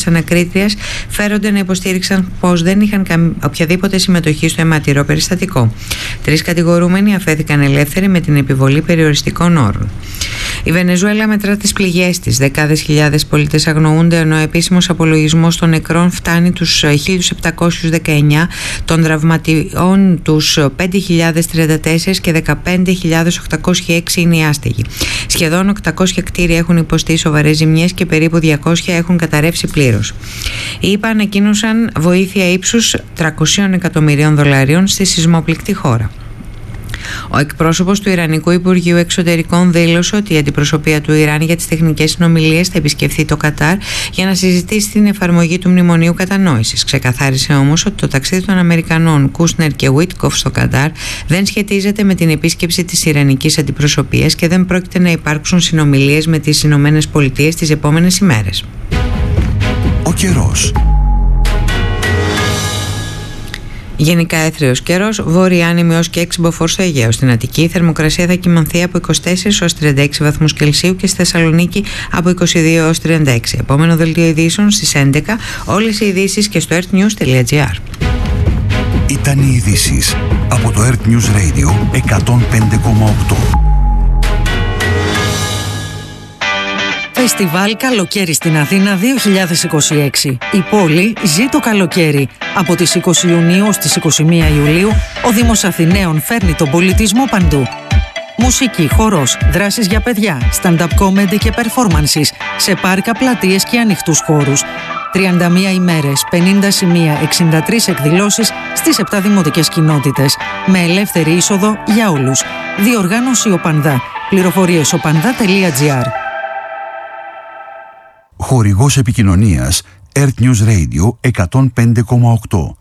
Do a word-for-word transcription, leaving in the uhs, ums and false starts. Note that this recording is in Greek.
της ανακρίτριας φέρονται να υποστήριξαν πως δεν είχαν καμ... οποιαδήποτε συμμετοχή στο αιματηρό περιστατικό. Τρεις κατηγορούμενοι αφέθηκαν ελεύθεροι με την επιβολή περιοριστικών όρων. Η Βενεζουέλα μετρά τις πληγές της. Δεκάδες χιλιάδες πολίτες αγνοούνται, ενώ ο επίσημος απολογισμός των νεκρών φτάνει τους χίλια επτακόσιους δεκαεννιά, των τραυματιών τους πέντε χιλιάδες τριάντα τέσσερα και δεκαπέντε χιλιάδες οκτακόσιοι έξι είναι οι άστεγοι. Σχεδόν οκτακόσια κτίρια έχουν υποστεί σοβαρές ζημιές και περίπου διακόσια έχουν καταρρεύσει πλήρως. Οι ΗΠΑ ανακοίνωσαν βοήθεια ύψους τριακόσια εκατομμυρίων δολαρίων στη σεισμόπληκτη χώρα. Ο εκπρόσωπος του Ιρανικού Υπουργείου Εξωτερικών δήλωσε ότι η αντιπροσωπεία του Ιράν για τις τεχνικές συνομιλίες θα επισκεφθεί το Κατάρ για να συζητήσει την εφαρμογή του Μνημονίου Κατανόησης. Ξεκαθάρισε όμως ότι το ταξίδι των Αμερικανών Κούσνερ και Βίτκοφ στο Κατάρ δεν σχετίζεται με την επίσκεψη της Ιρανικής αντιπροσωπείας και δεν πρόκειται να υπάρξουν συνομιλίες με τις Ηνωμένες Πολιτείες τις επόμενες ημέρες. Ο καιρός. Γενικά έθριος καιρός, βόρεια άνεμη έως και έξι μποφόρ στο Αιγαίο. Στην Αττική η θερμοκρασία θα κυμανθεί από είκοσι τέσσερα έως τριάντα έξι βαθμούς Κελσίου και στη Θεσσαλονίκη από είκοσι δύο έως τριάντα έξι. Επόμενο δελτίο ειδήσεων στις έντεκα. Όλες οι ειδήσεις και στο earthnews τελεία gr. Ήταν οι ειδήσεις από το Earth News Radio εκατόν πέντε κόμμα οκτώ. Φεστιβάλ Καλοκαίρι στην Αθήνα δύο χιλιάδες είκοσι έξι. Η πόλη ζει το καλοκαίρι. Από τις είκοσι Ιουνίου ως τις είκοσι μία Ιουλίου, ο Δήμος Αθηναίων φέρνει τον πολιτισμό παντού. Μουσική, χορός, δράσεις για παιδιά, stand-up comedy και performances σε πάρκα, πλατείες και ανοιχτούς χώρους. τριάντα μία ημέρες, πενήντα σημεία, εξήντα τρεις εκδηλώσεις στις επτά δημοτικές κοινότητες, με ελεύθερη είσοδο για όλους. Διοργάνωση Οπανδά. Πληροφορίες οπανδά τελεία gr. Χορηγός επικοινωνίας Earth News Radio εκατόν πέντε κόμμα οκτώ.